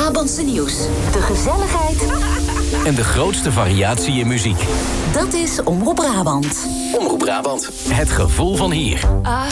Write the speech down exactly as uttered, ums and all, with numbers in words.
Brabantse nieuws. De gezelligheid. En de grootste variatie in muziek. Dat is Omroep Brabant. Omroep Brabant. Het gevoel van hier.